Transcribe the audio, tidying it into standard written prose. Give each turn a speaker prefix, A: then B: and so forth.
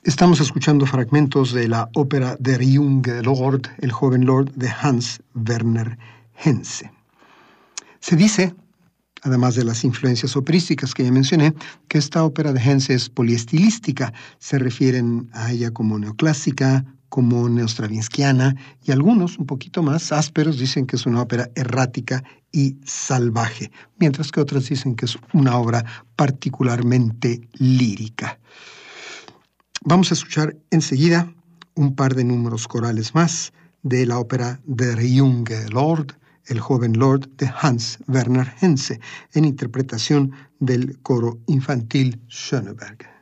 A: Estamos escuchando fragmentos de la ópera Der junge Lord, el joven Lord, de Hans Werner Henze. Se dice, además de las influencias operísticas que ya mencioné, que esta ópera de Henze es poliestilística. Se refieren a ella como neoclásica, como neostravinskiana, y algunos, un poquito más ásperos, dicen que es una ópera errática y salvaje, mientras que otras dicen que es una obra particularmente lírica. Vamos a escuchar enseguida un par de números corales más de la ópera Der junge Lord, el joven Lord, de Hans Werner Henze, en interpretación del coro infantil Schöneberg.